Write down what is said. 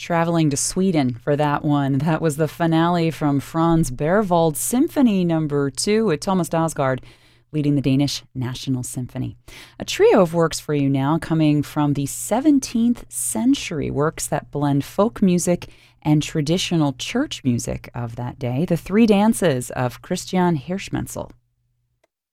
traveling to Sweden for that one. That was the finale from Franz Berwald Symphony Number 2 with Thomas Dausgaard leading the Danish National Symphony. A trio of works for you now coming from the 17th century, works that blend folk music and traditional church music of that day. The Three Dances of Christian Hirschmenzel.